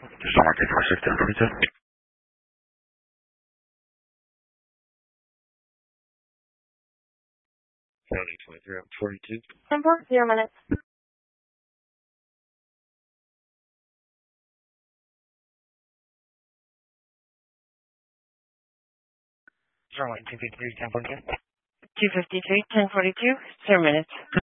Market 46, 1042. 7023 up 42. 0 minutes. 253, 1042. 253, 1042, 0 minutes.